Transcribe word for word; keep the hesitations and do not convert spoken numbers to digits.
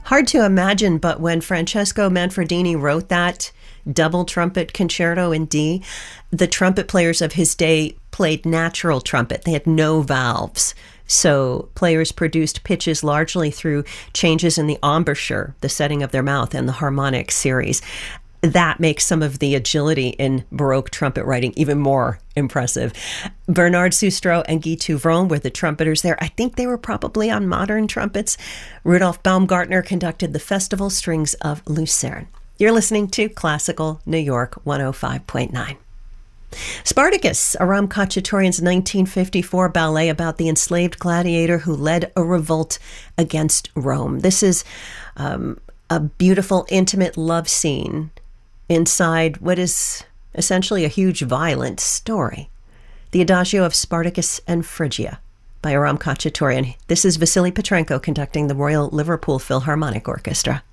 Hard to imagine, but when Francesco Manfredini wrote that double trumpet concerto in D, the trumpet players of his day played natural trumpet. They had no valves. So players produced pitches largely through changes in the embouchure, the setting of their mouth, and the harmonic series. That makes some of the agility in Baroque trumpet writing even more impressive. Bernard Sustro and Guy Touvron were the trumpeters there. I think they were probably on modern trumpets. Rudolf Baumgartner conducted the Festival Strings of Lucerne. You're listening to Classical New York one oh five point nine. Spartacus, Aram Khachaturian's nineteen fifty-four ballet about the enslaved gladiator who led a revolt against Rome. This is um, a beautiful, intimate love scene inside what is essentially a huge violent story. The Adagio of Spartacus and Phrygia by Aram Khachaturian. This is Vasily Petrenko conducting the Royal Liverpool Philharmonic Orchestra.